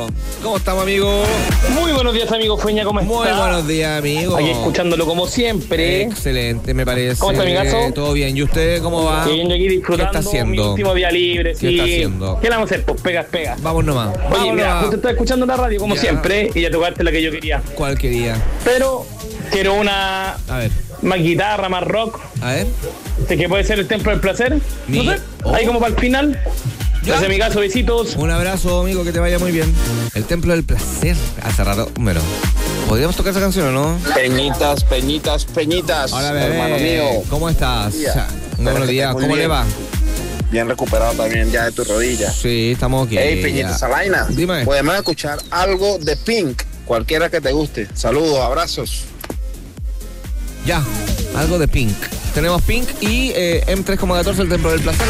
¿Cómo estamos, amigo? Muy buenos días, amigo Feña, ¿cómo está? Muy buenos días, amigo. Aquí escuchándolo como siempre. Excelente, me parece. ¿Cómo está, amigazo? Todo bien. ¿Y usted cómo va? Bien, yo aquí disfrutando ¿Qué está haciendo? mi último día libre. ¿Qué está haciendo? ¿Qué le vamos a hacer? Pues pega. Vamos nomás. Oye, Vamos mira, nomás. justo estaba escuchando la radio como Ya. siempre y ya tocaste la que yo quería. ¿Cuál quería? Pero quiero una A ver. más guitarra, más rock. A ver. Que puede ser el Templo del Placer. Mi- No sé, oh. ahí como para el final. Ya. Gracias, amigazo, besitos. Un abrazo, amigo, que te vaya muy bien. El Templo del Placer. Hace rato. Bueno, ¿podríamos tocar esa canción o no? Peñitas. Hola, bebé. Hermano mío. ¿Cómo estás? Día. Buenos días. Muy ¿Cómo le bien. va? Bien recuperado también ya de tu rodilla. Sí, estamos aquí. Ey, Peñita ya. Salaina. Dime. Podemos escuchar algo de Pink, cualquiera que te guste. Saludos, abrazos. Ya, algo de Pink. Tenemos Pink y M3,14, el Templo del Placer.